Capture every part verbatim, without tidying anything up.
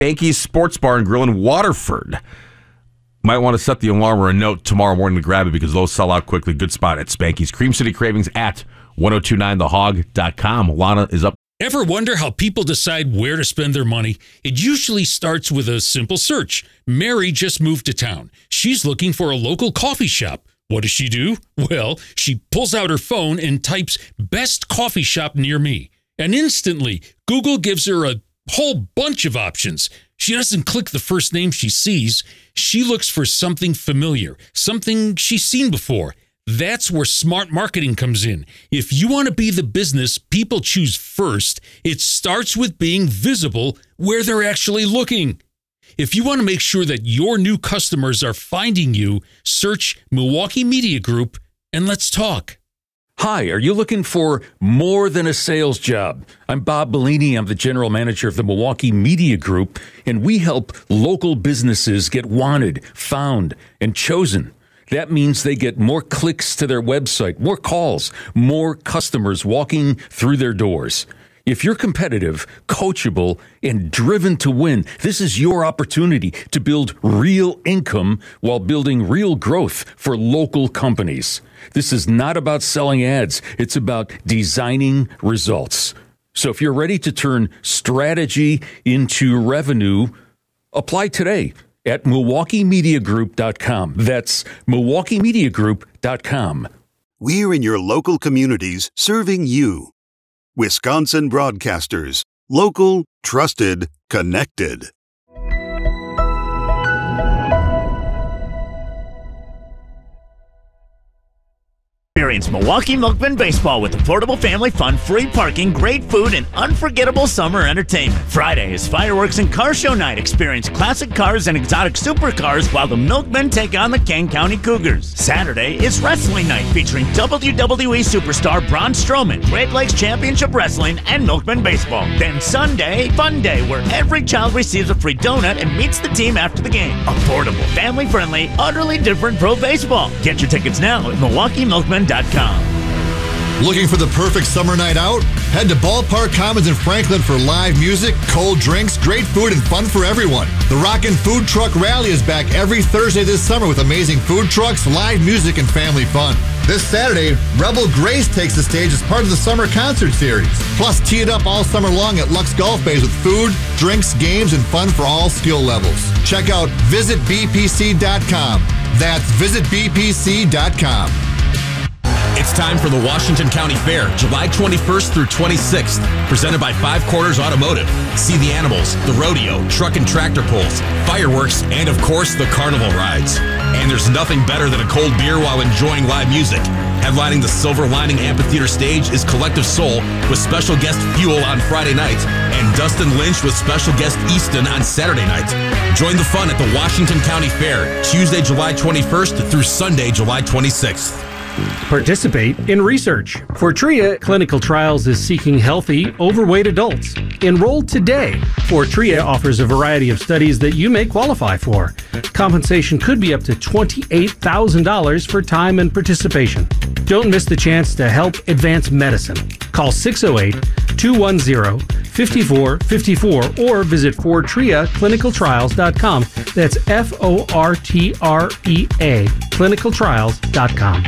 Spanky's Sports Bar and Grill in Waterford. Might want to set the alarm or a note tomorrow morning to grab it because those sell out quickly. Good spot at Spanky's. Cream City Cravings at ten twenty-nine the hog dot com. Lana is up. Ever wonder how people decide where to spend their money? It usually starts with a simple search. Mary just moved to town. She's looking for a local coffee shop. What does she do? Well, she pulls out her phone and types best coffee shop near me. And instantly, Google gives her a whole bunch of options. She doesn't click the first name she sees. She looks for something familiar, something she's seen before. That's where smart marketing comes in. If you want to be the business people choose first, it starts with being visible where they're actually looking. If you want to make sure that your new customers are finding you, search Milwaukee Media Group and let's talk. Hi, are you looking for more than a sales job? I'm Bob Bellini. I'm the general manager of the Milwaukee Media Group, and we help local businesses get wanted, found, and chosen. That means they get more clicks to their website, more calls, more customers walking through their doors. If you're competitive, coachable, and driven to win, this is your opportunity to build real income while building real growth for local companies. This is not about selling ads. It's about designing results. So if you're ready to turn strategy into revenue, apply today at Milwaukee Media Group dot com. That's Milwaukee Media Group dot com. We're in your local communities serving you. Wisconsin Broadcasters. Local, trusted, connected. Experience Milwaukee Milkman Baseball with affordable family fun, free parking, great food, and unforgettable summer entertainment. Friday is fireworks and car show night. Experience classic cars and exotic supercars while the Milkmen take on the Kane County Cougars. Saturday is wrestling night featuring W W E superstar Braun Strowman, Great Lakes Championship Wrestling, and Milkman Baseball. Then Sunday, fun day where every child receives a free donut and meets the team after the game. Affordable, family-friendly, utterly different pro baseball. Get your tickets now at Milwaukee Milkman dot com. Looking for the perfect summer night out? Head to Ballpark Commons in Franklin for live music, cold drinks, great food, and fun for everyone. The Rockin' Food Truck Rally is back every Thursday this summer with amazing food trucks, live music, and family fun. This Saturday, Rebel Grace takes the stage as part of the summer concert series. Plus, tee it up all summer long at Lux Golf Bays with food, drinks, games, and fun for all skill levels. Check out visit b p c dot com. That's visit b p c dot com. It's time for the Washington County Fair, July twenty-first through twenty-sixth, presented by Five Quarters Automotive. See the animals, the rodeo, truck and tractor pulls, fireworks, and of course, the carnival rides. And there's nothing better than a cold beer while enjoying live music. Headlining the Silver Lining Amphitheater stage is Collective Soul with special guest Fuel on Friday night and Dustin Lynch with special guest Easton on Saturday night. Join the fun at the Washington County Fair, Tuesday, July twenty-first through Sunday, July twenty-sixth. Participate in research. Fortrea Clinical Trials is seeking healthy, overweight adults. Enroll today. Fortrea offers a variety of studies that you may qualify for. Compensation could be up to twenty-eight thousand dollars for time and participation. Don't miss the chance to help advance medicine. Call six oh eight, two one zero, five four five four or visit fortrea clinical trials dot com. That's F O R T R E A, clinical trials dot com.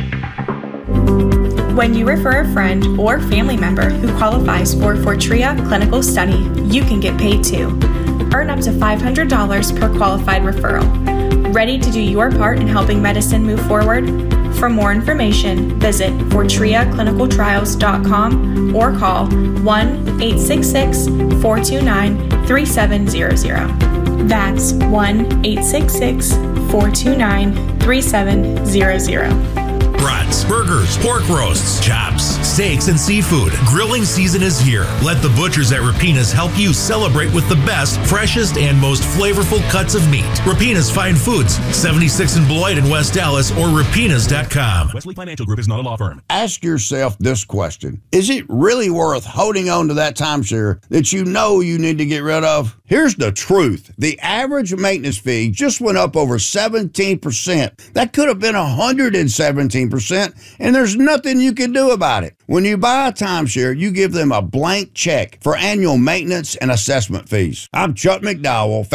When you refer a friend or family member who qualifies for Fortrea Clinical Study, you can get paid too. Earn up to five hundred dollars per qualified referral. Ready to do your part in helping medicine move forward? For more information, visit fortrea clinical trials dot com or call one eight six six, four two nine, three seven zero zero. That's one eight six six, four two nine, three seven zero zero. Brats, burgers, pork roasts, chops, steaks, and seafood. Grilling season is here. Let the butchers at Rapina's help you celebrate with the best, freshest, and most flavorful cuts of meat. Rapina's Fine Foods, seventy-six in Beloit and West Dallas, or rapinas dot com. Wesley Financial Group is not a law firm. Ask yourself this question. Is it really worth holding on to that timeshare that you know you need to get rid of? Here's the truth. The average maintenance fee just went up over seventeen percent. That could have been one hundred seventeen percent percent, and there's nothing you can do about it. When you buy a timeshare, you give them a blank check for annual maintenance and assessment fees. I'm Chuck McDowell,